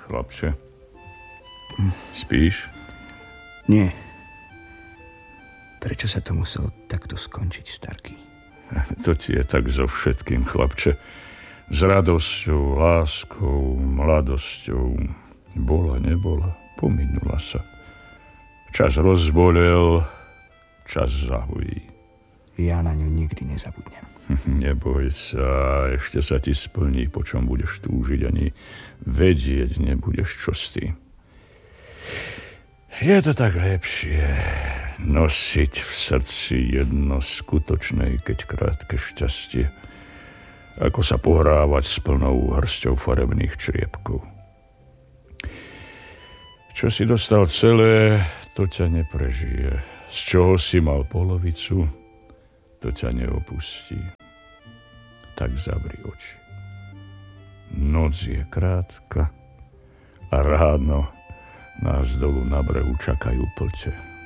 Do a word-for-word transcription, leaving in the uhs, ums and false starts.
Chlapče, spíš? Nie. Prečo sa to muselo takto skončiť, Starký? To ti je tak so všetkým, chlapče. S radosťou, láskou, mladosťou. Bola, nebola, pominula sa. Čas rozbolel, čas zahojí. Ja na ňu nikdy nezabudnem. Neboj sa, ešte sa ti splní, po čom budeš túžiť, ani vedieť nebudeš, čo s tým. Je to tak lepšie nosiť v srdci jedno skutočné, keď krátke šťastie, ako sa pohrávať s plnou hrsťou farebných čriepkov. Čo si dostal celé, to ťa neprežije. Z čoho si mal polovicu, to ťa neopustí. Tak zavri oči. Noc je krátka a ráno nás dolu na brehu čakajú plče.